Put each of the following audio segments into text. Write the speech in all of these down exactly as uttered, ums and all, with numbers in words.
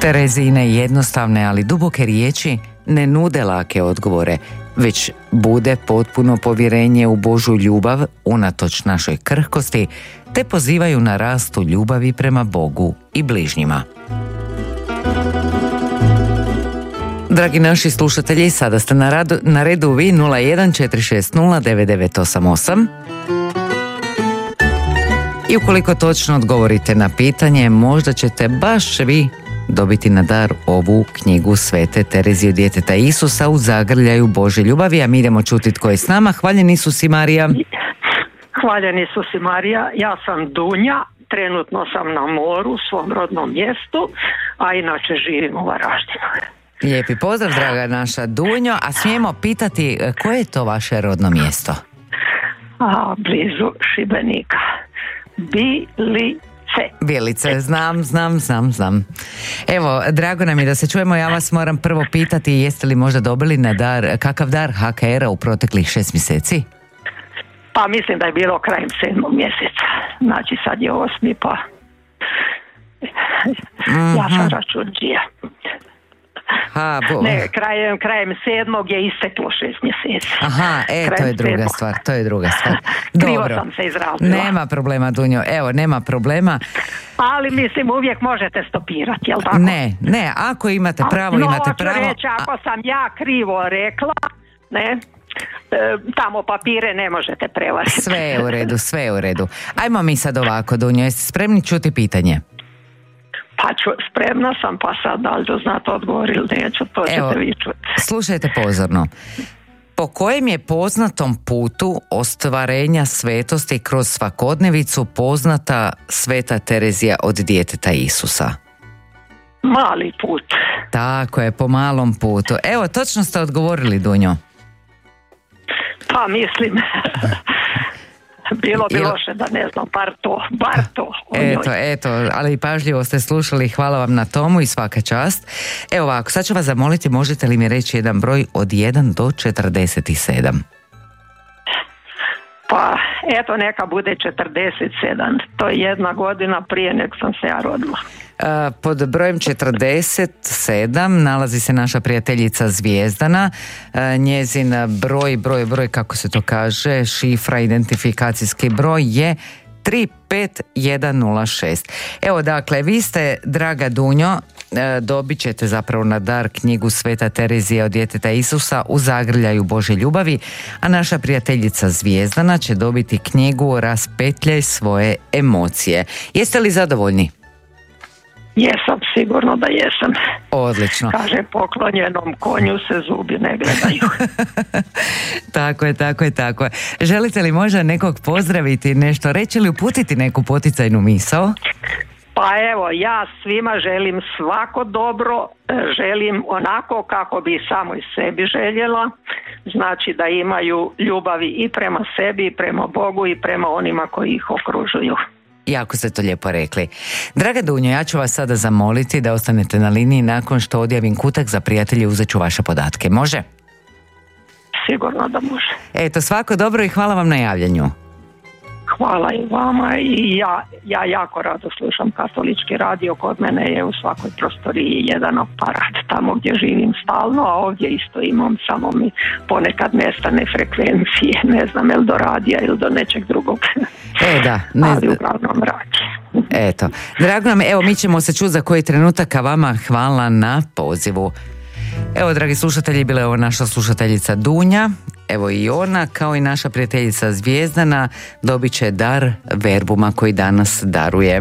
Terezine jednostavne, ali duboke riječi ne nude lake odgovore, već bude potpuno povjerenje u Božju ljubav unatoč našoj krhkosti, te pozivaju na rast u ljubavi prema Bogu i bližnjima. Dragi naši slušatelji, sada ste na, radu, na redu vi nula jedan četiri šest nula devet devet osam osam. I ukoliko točno odgovorite na pitanje, možda ćete baš vi dobiti na dar ovu knjigu Svete Terezije od djeteta Isusa u zagrljaju Božje ljubavi, a mi idemo čuti tko je s nama. Hvaljen Isus i Marija. Hvaljen Isus i Marija, ja sam Dunja, trenutno sam na moru u svom rodnom mjestu, a inače živim u Varaždinu. Lijepi pozdrav, draga naša Dunjo, a smijemo pitati koje je to vaše rodno mjesto? A, blizu Šibenika. Bilice. Bilice, znam, znam, znam, znam. Evo, drago nam je da se čujemo. Ja vas moram prvo pitati, jeste li možda dobili na dar, kakav dar ha ka era u proteklih šest mjeseci? Pa mislim da je bilo krajem sedmog mjeseca. Znači sad je osmi, pa mm-hmm. ja sam računđija. Ha, bo... Ne, krajem, krajem sedmog je isteklo šest mjeseci. Aha, e, krajem to je druga sedmog. stvar, to je druga stvar. Krivo Dobro. sam se izrazila. Nema problema, Dunjo, evo, nema problema. Ali mislim, uvijek možete stopirati, jel tako? Ne, ne, ako imate pravo, no, imate pravo. No, reći, ako sam ja krivo rekla, ne, e, tamo papire ne možete prevariti. Sve je u redu, sve je u redu. Ajmo mi sad ovako, Dunjo, jeste spremni čuti pitanje? Pa ću, spremna sam, pa sad da li ću znati odgovor ili neću, to Evo, ćete vi čuti. Slušajte pozorno. Po kojem je poznatom putu ostvarenja svetosti kroz svakodnevicu poznata Sveta Terezija od djeteta Isusa? Mali put. Tako je, po malom putu. Evo, točno ste odgovorili, Dunjo. Pa mislim... Bilo bi loše da ne znam, bar to, bar to. Eto, eto, ali pažljivo ste slušali, hvala vam na tomu i svaka čast. Evo ovako, sad ću vas zamoliti, možete li mi reći jedan broj od jedan do četrdeset sedam? Pa, eto, neka bude četrdeset sedam. To je jedna godina prije nek sam se ja rodila. Pod brojem četrdeset sedam nalazi se naša prijateljica Zvijezdana. Njezin broj, broj, broj, kako se to kaže, šifra, identifikacijski broj je tri pet jedan nula šest. Evo, dakle, vi ste, draga Dunjo, dobit ćete zapravo na dar knjigu Sveta Terezija od djeteta Isusa u zagrljaju Božje ljubavi, a naša prijateljica Zvijezdana će dobiti knjigu Raspetljaj svoje emocije. Jeste li zadovoljni? Jesam, sigurno da jesam. Odlično. Kaže, poklonjenom konju se zubi ne gledaju. Tako je, tako je, tako je. Želite li možda nekog pozdraviti, nešto reći ili uputiti neku poticajnu misao? Pa evo, ja svima želim svako dobro, želim onako kako bi samo i sebi željela, znači da imaju ljubavi i prema sebi, i prema Bogu, i prema onima koji ih okružuju. Jako ste to lijepo rekli. Draga Dunjo, ja ću vas sada zamoliti da ostanete na liniji, nakon što odjavim kutak za prijatelje uzet ću vaše podatke. Može? Sigurno da može. Eto, svako dobro i hvala vam na javljanju. Hvala i vama i ja, ja jako rado slušam katolički radio, kod mene je u svakoj prostoriji jedan aparat tamo gdje živim stalno, a ovdje isto imam, samo mi ponekad nestane frekvencije, ne znam, ili do radija ili do nečeg drugog. E da, ne... ali uglavnom radi. Eto, drago nam, evo mi ćemo se čuti za koji trenutak, a vama hvala na pozivu. Evo, dragi slušatelji, bila je ovo naša slušateljica Dunja. Evo i ona, kao i naša prijateljica Zvijezdana, dobit će dar Verbuma koji danas daruje.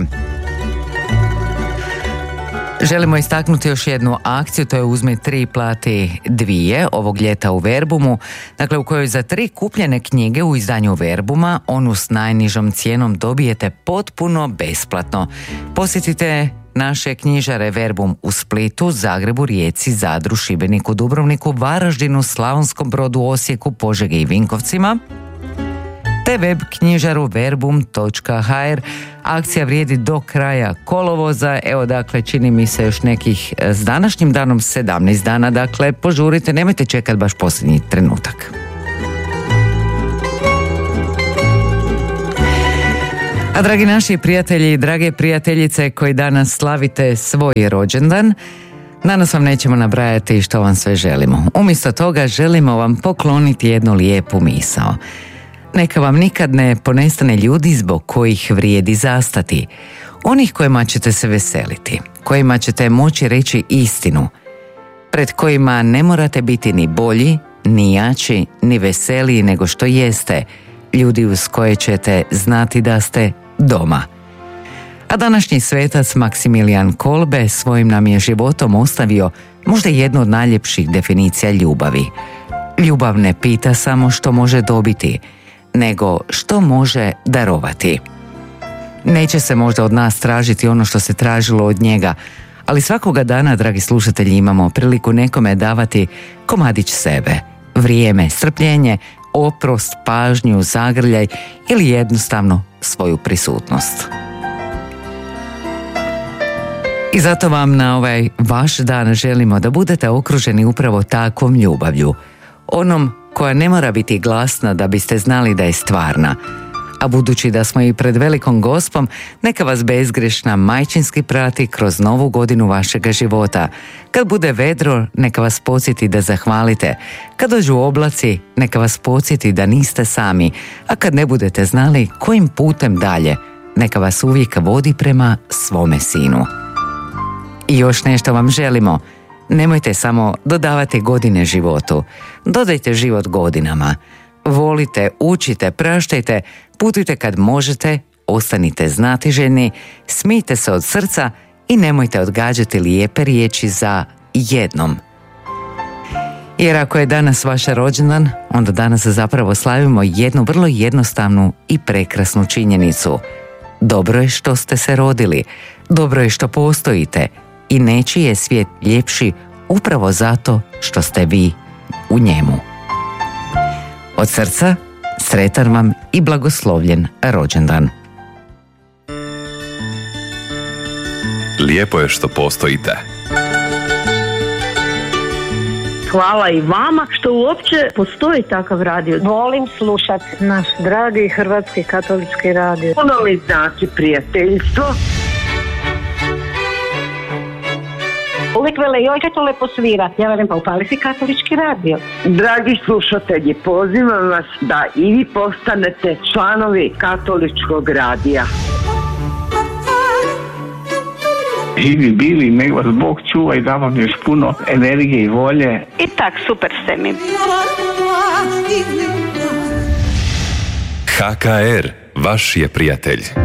Želimo istaknuti još jednu akciju, to je uzmi tri, plati dvije ovog ljeta u Verbumu, dakle u kojoj za tri kupljene knjige u izdanju Verbuma, onu s najnižom cijenom dobijete potpuno besplatno. Posjetite naše knjižare Verbum u Splitu, Zagrebu, Rijeci, Zadru, Šibeniku, Dubrovniku, Varaždinu, Slavonskom Brodu, Osijeku, Požegi i Vinkovcima, te web knjižaru verbum točka ha er. Akcija vrijedi do kraja kolovoza. Evo, dakle, čini mi se još nekih s današnjim danom sedamnaest dana, dakle požurite, nemojte čekati baš posljednji trenutak. A dragi naši prijatelji i drage prijateljice koji danas slavite svoj rođendan, danas vam nećemo nabrajati što vam sve želimo. Umjesto toga želimo vam pokloniti jednu lijepu misao. Neka vam nikad ne ponestane ljudi zbog kojih vrijedi zastati. Onih kojima ćete se veseliti, kojima ćete moći reći istinu, pred kojima ne morate biti ni bolji, ni jači, ni veseliji nego što jeste, ljudi uz koje ćete znati da ste doma. A današnji svetac Maksimilijan Kolbe svojim nam je životom ostavio možda jednu od najljepših definicija ljubavi. Ljubav ne pita samo što može dobiti, nego što može darovati. Neće se možda od nas tražiti ono što se tražilo od njega, ali svakoga dana, dragi slušatelji, imamo priliku nekome davati komadić sebe, vrijeme, strpljenje, oprost, pažnju, zagrljaj ili jednostavno svoju prisutnost. I zato vam na ovaj vaš dan želimo da budete okruženi upravo takvom ljubavlju, onom koja ne mora biti glasna da biste znali da je stvarna. A budući da smo i pred velikom gospom, neka vas bezgrešna majčinski prati kroz novu godinu vašega života. Kad bude vedro, neka vas podsjeti da zahvalite. Kad dođu oblaci, neka vas podsjeti da niste sami. A kad ne budete znali kojim putem dalje, neka vas uvijek vodi prema svome sinu. I još nešto vam želimo. Nemojte samo dodavati godine životu. Dodajte život godinama. Volite, učite, praštajte, putujte kad možete, ostanite znatiželjni, smijte se od srca i nemojte odgađati lijepe riječi za jednom. Jer ako je danas vaš rođendan, onda danas zapravo slavimo jednu vrlo jednostavnu i prekrasnu činjenicu. Dobro je što ste se rodili, dobro je što postojite i nečiji je svijet ljepši upravo zato što ste vi u njemu. Od srca, sretan vam i blagoslovljen rođendan. Lijepo je što postojite. Hvala i vama što uopće postoji takav radio. Volim slušati naš dragi Hrvatski katolički radio. Puno mi znači prijateljstvo. Uvijek vele, joj kaj to lepo svira. Ja velim, pa upali si katolički radio. Dragi slušatelji, pozivam vas da i vi postanete članovi katoličkog radija. Živi bili, nek vas Bog čuva i da vam još puno energije i volje. I tak, super ste mi. H K R, vaš je prijatelj.